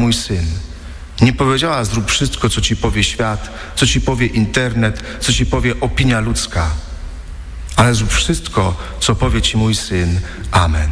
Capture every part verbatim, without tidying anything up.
mój syn. Nie powiedziała: zrób wszystko, co ci powie świat, co ci powie internet, co ci powie opinia ludzka. Ale zrób wszystko, co powie ci mój syn. Amen.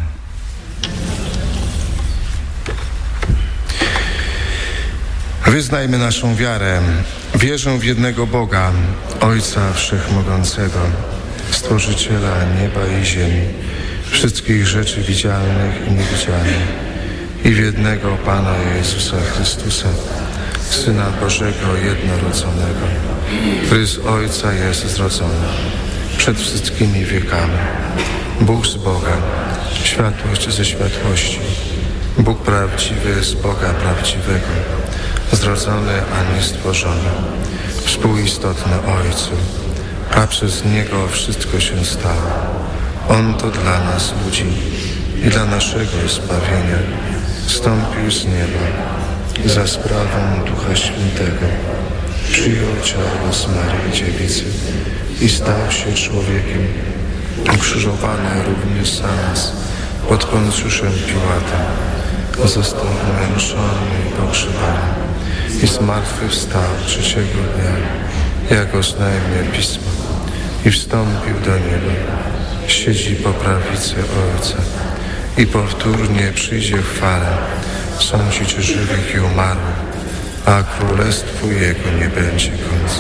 Wyznajmy naszą wiarę. Wierzę w jednego Boga, Ojca Wszechmogącego, Stworzyciela nieba i ziemi, wszystkich rzeczy widzialnych i niewidzialnych, i w jednego Pana Jezusa Chrystusa, Syna Bożego jednorodzonego, który z Ojca jest zrodzony przed wszystkimi wiekami, Bóg z Boga, światłość ze światłości, Bóg prawdziwy z Boga prawdziwego, zrodzony, a nie stworzony, współistotny Ojcu, a przez Niego wszystko się stało. On to dla nas, ludzi, i dla naszego zbawienia zstąpił z nieba za sprawą Ducha Świętego, przyjął ciało z Maryi Dziewicy i stał się człowiekiem, ukrzyżowany również za nas pod Poncjuszem Piłatem, został umęczony i pogrzebany i zmartwychwstał trzeciego dnia, jak oznajmia Pismo, i wstąpił do nieba, siedzi po prawicy Ojca i powtórnie przyjdzie w chwale sądzić żywych i umarłych, a królestwu Jego nie będzie końca.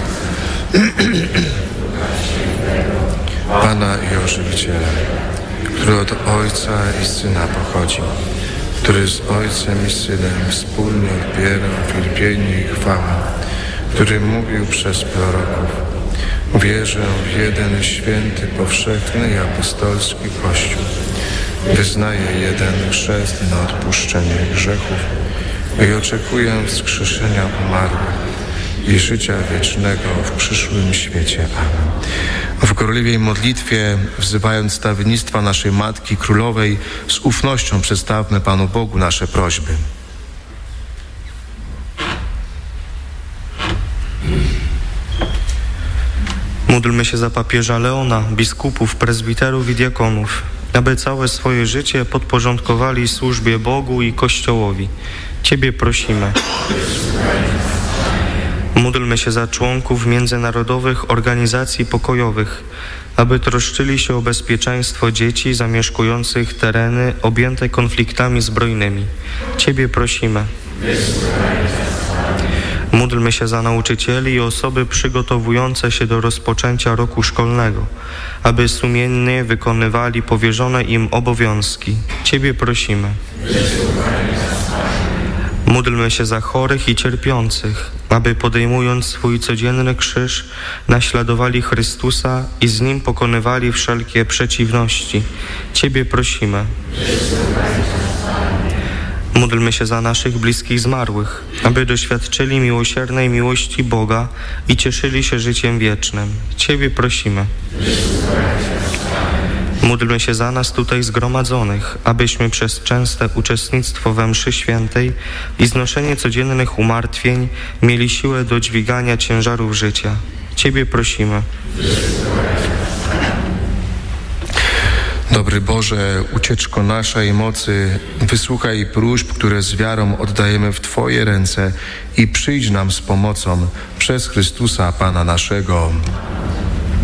Pana i ożywiciela, który od Ojca i Syna pochodzi, który z Ojcem i Synem wspólnie odbierał wielbienie i chwałę, który mówił przez proroków: wierzę w jeden święty, powszechny i apostolski Kościół. Wyznaję jeden chrzest na odpuszczenie grzechów i oczekuję wskrzeszenia umarłych i życia wiecznego w przyszłym świecie. Amen. W gorliwej modlitwie, wzywając stawiennictwa naszej Matki Królowej, z ufnością przedstawmy Panu Bogu nasze prośby. Módlmy się za papieża Leona, biskupów, prezbiterów i diakonów, aby całe swoje życie podporządkowali służbie Bogu i Kościołowi. Ciebie prosimy. Módlmy się za członków międzynarodowych organizacji pokojowych, aby troszczyli się o bezpieczeństwo dzieci zamieszkujących tereny objęte konfliktami zbrojnymi. Ciebie prosimy. Módlmy się za nauczycieli i osoby przygotowujące się do rozpoczęcia roku szkolnego, aby sumiennie wykonywali powierzone im obowiązki. Ciebie prosimy. Módlmy się za chorych i cierpiących, aby podejmując swój codzienny krzyż, naśladowali Chrystusa i z Nim pokonywali wszelkie przeciwności. Ciebie prosimy. Módlmy się za naszych bliskich zmarłych, aby doświadczyli miłosiernej miłości Boga i cieszyli się życiem wiecznym. Ciebie prosimy. Módlmy się za nas tutaj zgromadzonych, abyśmy przez częste uczestnictwo we mszy świętej i znoszenie codziennych umartwień mieli siłę do dźwigania ciężarów życia. Ciebie prosimy. Dobry Boże, ucieczko nasza i mocy, wysłuchaj próśb, które z wiarą oddajemy w Twoje ręce i przyjdź nam z pomocą przez Chrystusa Pana naszego.